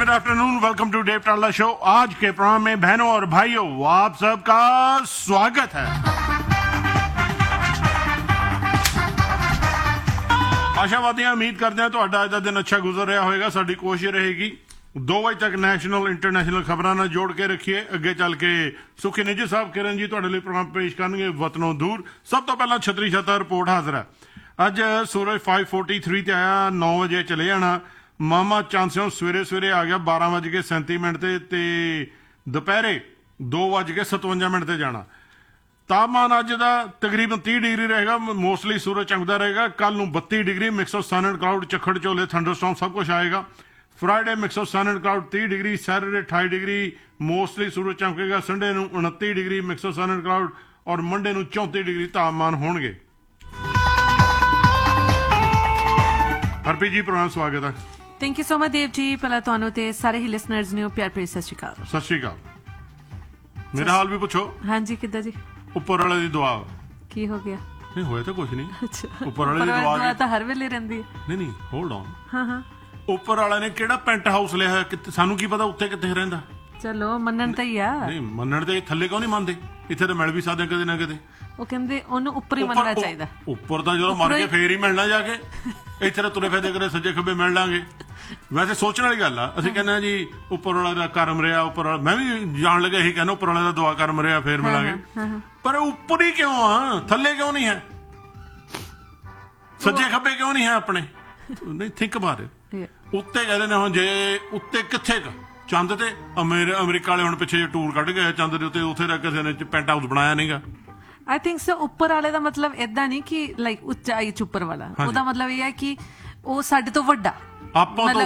Good afternoon, welcome to Dave टाला show. आज के प्रोग्राम में बहनों और भाइयों आप सबका स्वागत है। आशावादी उम्मीद करते हैं ਤੁਹਾਡਾ ਅੱਜ ਦਾ ਦਿਨ ਅੱਛਾ ਗੁਜ਼ਰ ਰਿਹਾ ਹੋਵੇਗਾ। ਸਾਡੀ ਕੋਸ਼ਿਸ਼ ਰਹੇਗੀ 2 ਵਜੇ ਤੱਕ ਨੈਸ਼ਨਲ ਇੰਟਰਨੈਸ਼ਨਲ ਖਬਰਾਂ ਨਾਲ ਜੋੜ ਕੇ ਰੱਖੀਏ। ਅੱਗੇ ਚੱਲ ਕੇ ਸੁਖੀ ਨਿੱਜੀ ਸਾਹਿਬ ਕਿਰਨ ਜੀ ਤੁਹਾਡੇ ਲਈ ਪ੍ਰੋਗਰਾਮ ਪੇਸ਼ ਕਰਨਗੇ ਵਤਨੋਂ ਦੂਰ। ਸਭ ਤੋਂ ਪਹਿਲਾਂ ਛਤਰੀ ਛੱਤਾ ਰਿਪੋਰਟ ਹਾਜ਼ਰ ਹੈ। ਅੱਜ ਸੂਰਜ 5:43 ਤੇ ਆਇਆ, 9 ਵਜੇ ਚਲੇ ਜਾਣਾ। ਮਾਮਾ ਚਾਂਸਿਓ ਸਵੇਰੇ ਸਵੇਰੇ ਆ ਗਿਆ 12:37 ਤੇ ਦੁਪਹਿਰੇ 2:57 ਤੇ ਜਾਣਾ। ਤਾਪਮਾਨ ਅੱਜ ਦਾ ਤਕਰੀਬਨ 30 ਡਿਗਰੀ ਰਹੇਗਾ। ਮੋਸਟਲੀ ਸੂਰਜ ਚਮਕਦਾ ਰਹੇਗਾ। ਕੱਲ ਨੂੰ 32 degree, mix of son and cloud, ਝੱਖੜ ਝੋਲੇ, ਥੰਡਰਸਟਾਰਮ ਸਭ ਕੁਝ ਆਏਗਾ। Friday mix of son and cloud 30 degree, Saturday 28 degree, mostly Suraj ਚਮਕੇਗਾ। Sunday ਨੂੰ 29 degree, mix of son and cloud, ਔਰ ਮੰਡੇ ਨੂੰ 34 ਡਿਗਰੀ ਤਾਪਮਾਨ ਹੋਣਗੇ। ਹਰਪ੍ਰੀਤ ਜੀ ਪ੍ਰੋਗਰਾਮ ਸਵਾਗਤ ਹੈ। Thank you so much Dev ji. ਪਹਿਲਾਂ ਤੁਹਾਨੂੰ ਤੇ ਸਾਰੇ ਹੀ ਲਿਸਨਰਸ ਨੂੰ ਪਿਆਰ ਭਰੀ ਸਤਿ ਸ਼੍ਰੀ ਅਕਾਲ। ਸਤਿ ਸ਼੍ਰੀ ਅਕਾਲ। ਮੇਰਾ ਹਾਲ ਵੀ ਪੁੱਛੋ। ਹਾਂਜੀ ਕਿੱਦਾਂ ਜੀ? ਉੱਪਰ ਵਾਲੇ ਦੀ ਦੁਆ। ਕੀ ਹੋ ਗਿਆ? ਨਹੀਂ ਹੋਇਆ ਤਾਂ ਕੁਝ ਨਹੀਂ। ਅੱਛਾ, ਉੱਪਰ ਵਾਲੇ ਦੀ ਦੁਆ ਤਾਂ ਹਰ ਵੇਲੇ ਰਹਿੰਦੀ ਹੈ। ਨਹੀਂ ਹੋਲਡ ਔਨ। ਹਾਂ ਹਾਂ, ਉੱਪਰ ਵਾਲੇ ਨੇ ਕਿਹੜਾ ਪੈਂਟ ਹਾਊਸ ਲਿਆ ਹੈ? ਸਾਨੂੰ ਕੀ ਪਤਾ ਉੱਤੇ ਕਿੱਥੇ ਰਹਿੰਦਾ। ਚਲੋ ਮੰਨਣ ਤਾਂ ਹੀ ਆ। ਨਹੀਂ ਮੰਨਣ ਤੇ ਥੱਲੇ ਕਿਉਂ ਨਹੀਂ ਮੰਨਦੇ? ਇੱਥੇ ਤਾਂ ਮਿਲ ਵੀ ਸਕਦੇ ਕਦੇ ਨਾ ਕਦੇ। ਉਹ ਕਹਿੰਦੇ ਉਹਨੂੰ ਉੱਪਰ ਹੀ ਮੰਨਣਾ ਚਾਹੀਦਾ। ਉੱਪਰ ਤਾਂ ਜਦੋਂ ਮਰ ਕੇ ਫੇਰ ਹੀ ਮਿਲਣਾ ਜਾ ਕੇ। ਇੱਥੇ ਤਾਂ ਤੁਰੇ ਫਿਰਦੇ ਕਦੇ ਸੱਜੇ ਖੱਬੇ ਮਿਲ ਲਾਂਗੇ। ਵੈਸੇ ਸੋਚਣ ਵਾਲੀ ਗੱਲ ਆ। ਅਸੀਂ ਕਹਿੰਦੇ ਜੀ ਉੱਪਰ ਵਾਲਾ ਦਾ ਕਰਮ ਰਿਹਾ, ਉੱਪਰ ਵਾਲਾ। ਮੈਂ ਵੀ ਜਾਣ ਲੱਗਾ ਇਹੀ ਕਹਿੰਦਾ ਉੱਪਰ ਵਾਲੇ ਦਾ ਦੁਆ ਕਰਮ ਰਿਹਾ ਫੇਰ ਮਿਲਾਂਗੇ। ਪਰ ਉੱਪਰ ਹੀ ਕਿਉਂ ਆ? ਥੱਲੇ ਕਿਉਂ ਨਹੀਂ ਹੈ? ਸੱਜੇ ਖੱਬੇ ਕਿਉਂ ਨਹੀਂ ਹੈ ਆਪਣੇ? ਨਹੀਂ ਥਿੰਕ ਬਾਰੇ ਉੱਤੇ ਕਹਿੰਦੇ ਨੇ। ਹੁਣ ਜੇ ਉੱਤੇ ਕਿੱਥੇ ਚੰਦ ਤੇ ਅਮਰੀਕਾ ਵਾਲੇ ਹੁਣ ਪਿੱਛੇ ਟੂਰ ਕੱਢ ਗਏ ਚੰਦ ਦੇ ਉੱਤੇ, ਉੱਥੇ ਤੱਕ ਕਿਸੇ ਨੇ ਪੈਂਟ ਹਾਊਸ ਬਣਾਇਆ ਨਹੀਂਗਾ। I think so. ਉੱਪਰ ਵਾਲੇ ਦਾ ਮਤਲਬ ਏਦਾਂ ਨਹੀਂ ਕਿ ਲਾਈਕ ਉੱਚਾਈ ਚ ਉੱਪਰ ਵਾਲਾ। ਉਹਦਾ ਮਤਲਬ ਇਹ ਹੈ ਕਿ ਉਹ ਸਾਡੇ ਤੋਂ ਵੱਡਾ। ਆਪਾਂ